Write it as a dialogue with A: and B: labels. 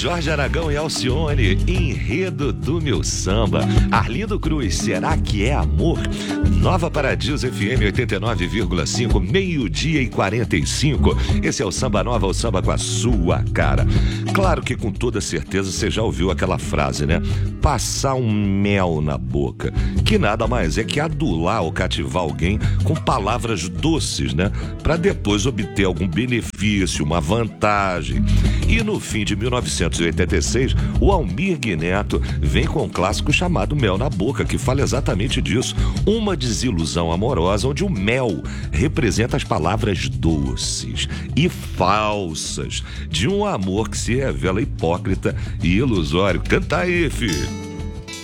A: Jorge Aragão e Alcione, Enredo do Meu Samba. Arlindo Cruz, Será que é Amor? Nova Paradiso FM 89,5, 12h45. Esse é o Samba Nova, o samba com a sua cara. Claro que com toda certeza você já ouviu aquela frase, né? Passar um mel na boca, que nada mais é que adular ou cativar alguém com palavras doces, né? Para depois obter algum benefício, uma vantagem. E no fim de 1986, o Almir Neto vem com um clássico chamado Mel na Boca, que fala exatamente disso. Uma desilusão amorosa onde o mel representa as palavras doces e falsas de um amor que se revela hipócrita e ilusório. Canta aí, filho!